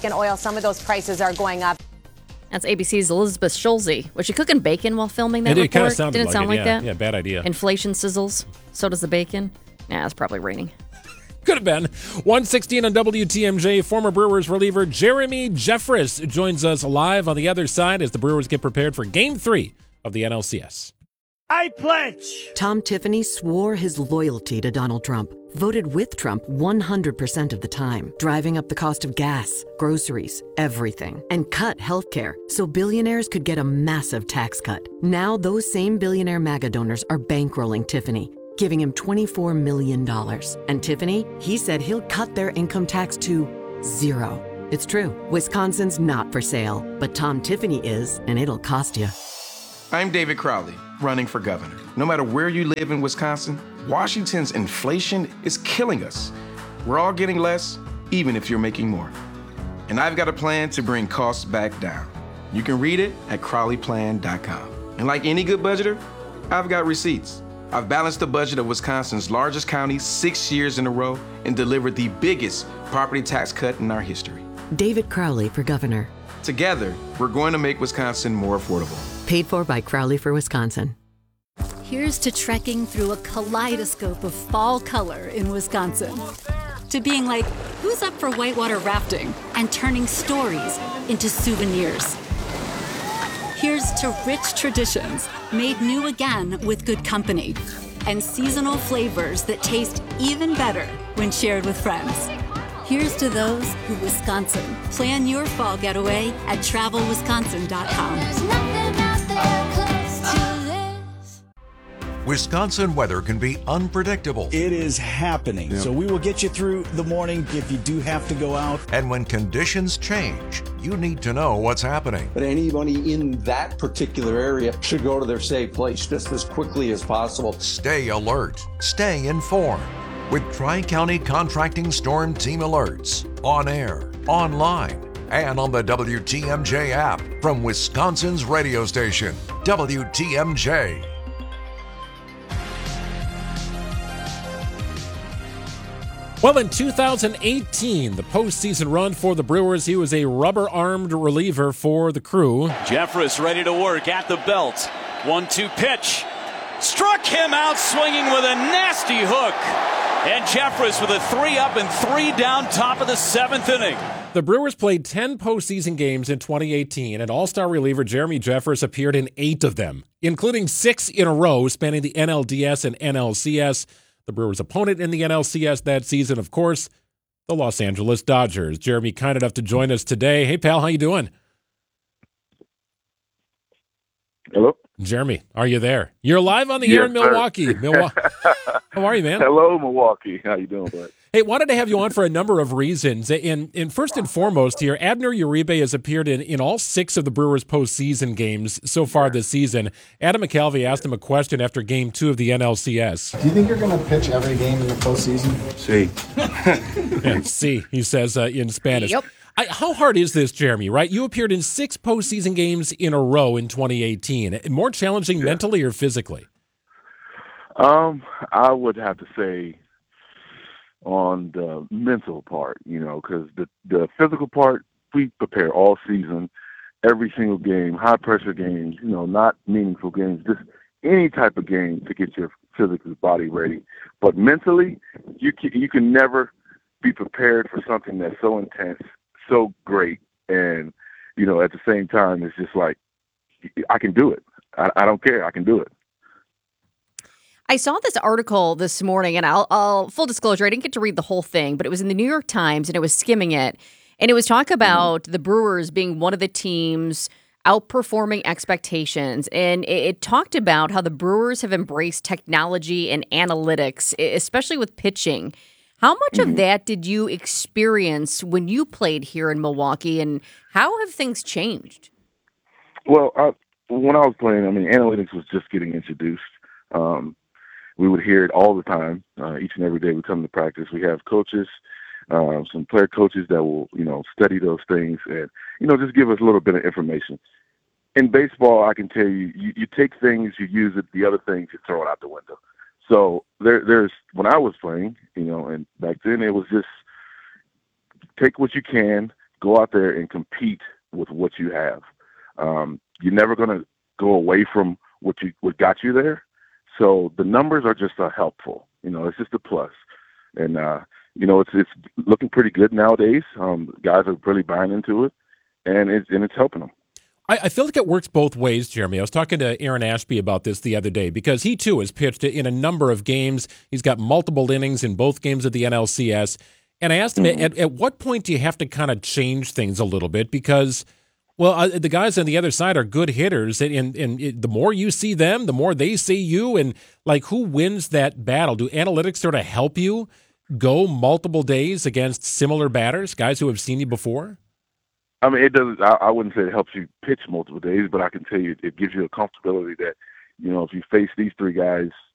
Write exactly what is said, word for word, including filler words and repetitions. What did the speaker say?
In oil, some of those prices are going up. That's A B C's Elizabeth Schulze. Was she cooking bacon while filming that It, it report? kind of sounded Didn't it like sound it, like yeah. that? Yeah, bad idea. Inflation sizzles. So does the bacon. Yeah, it's probably raining. Could have been. one sixteen on W T M J. Former Brewers reliever Jeremy Jeffress joins us live on the other side as the Brewers get prepared for Game three of the N L C S. I pledge. Tom Tiffany swore his loyalty to Donald Trump, voted with Trump one hundred percent of the time, driving up the cost of gas, groceries, everything, and cut healthcare so billionaires could get a massive tax cut. Now those same billionaire MAGA donors are bankrolling Tiffany, giving him twenty-four million dollars. And Tiffany, he said he'll cut their income tax to zero. It's true. Wisconsin's not for sale, but Tom Tiffany is, and it'll cost you. I'm David Crowley, running for governor. No matter where you live in Wisconsin, Washington's inflation is killing us. We're all getting less, even if you're making more. And I've got a plan to bring costs back down. You can read it at crowley plan dot com. And like any good budgeter, I've got receipts. I've balanced the budget of Wisconsin's largest county six years in a row and delivered the biggest property tax cut in our history. David Crowley for governor. Together, we're going to make Wisconsin more affordable. Paid for by Crowley for Wisconsin. Here's to trekking through a kaleidoscope of fall color in Wisconsin. To being like, who's up for whitewater rafting? And turning stories into souvenirs. Here's to rich traditions made new again with good company. And seasonal flavors that taste even better when shared with friends. Here's to those who Wisconsin. Plan your fall getaway at travel wisconsin dot com. Wisconsin weather can be unpredictable. It is happening. Yeah. So we will get you through the morning if you do have to go out. And when conditions change, you need to know what's happening. But anybody in that particular area should go to their safe place just as quickly as possible. Stay alert. Stay informed. With Tri-County Contracting Storm Team Alerts. On air, online, and on the W T M J app from Wisconsin's radio station, W T M J. Well, in two thousand eighteen, the postseason run for the Brewers, he was a rubber-armed reliever for the Crew. Jeffress ready to work at the belt. one two pitch. Struck him out swinging with a nasty hook. And Jeffress with a three up and three down top of the seventh inning. The Brewers played ten postseason games in twenty eighteen, and all-star reliever Jeremy Jeffress appeared in eight of them, including six in a row spanning the N L D S and N L C S. The Brewers' opponent in the N L C S that season, of course, the Los Angeles Dodgers. Jeremy, kind enough to join us today. Hey, pal, how you doing? Hello? Jeremy, are you there? You're live on the Yes, air in Milwaukee. Milwaukee. How are you, man? Hello, Milwaukee. How you doing, bud? Hey, wanted to have you on for a number of reasons. And, and first and foremost here, Abner Uribe has appeared in, in all six of the Brewers' postseason games so far this season. Adam McCalvy asked him a question after game two of the N L C S. Do you think you're going to pitch every game in the postseason? See. Yeah, see, he says uh, in Spanish. Yep. I, how hard is this, Jeremy, right? You appeared in six postseason games in a row in twenty eighteen. More challenging yeah. mentally or physically? Um, I would have to say on the mental part, you know, because the, the physical part, we prepare all season, every single game, high-pressure games, you know, not meaningful games, just any type of game to get your physical body ready. But mentally, you can, you can never be prepared for something that's so intense, so great, and, you know, at the same time, it's just like, I can do it. I, I don't care. I can do it. I saw this article this morning, and I'll, I'll full disclosure, I didn't get to read the whole thing, but it was in the New York Times, and it was skimming it, and it was talk about the Brewers being one of the teams outperforming expectations, and it, it talked about how the Brewers have embraced technology and analytics, especially with pitching. How much mm-hmm. of that did you experience when you played here in Milwaukee, and how have things changed? Well, I, when I was playing, I mean, analytics was just getting introduced. Um, we would hear it all the time. Uh, each and every day we come to practice. We have coaches, uh, some player coaches that will, you know, study those things and, you know, just give us a little bit of information. In baseball, I can tell you, you, you take things, you use it, the other things, you throw it out the window. So there, there's, when I was playing, you know, and back then it was just take what you can, go out there and compete with what you have. Um, you're never going to go away from what you what got you there. So the numbers are just uh, helpful. You know, it's just a plus. And, uh, you know, it's it's looking pretty good nowadays. Um, guys are really buying into it, and it's, and it's helping them. I, I feel like it works both ways, Jeremy. I was talking to Aaron Ashby about this the other day because he, too, has pitched in a number of games. He's got multiple innings in both games of the N L C S. And I asked him, mm-hmm. at, at what point do you have to kind of change things a little bit? Because, well, uh, the guys on the other side are good hitters, and, and, and it, the more you see them, the more they see you. And, like, who wins that battle? Do analytics sort of help you go multiple days against similar batters, guys who have seen you before? I mean, it doesn't. I, I wouldn't say it helps you pitch multiple days, but I can tell you it gives you a comfortability that, you know, if you face these three guys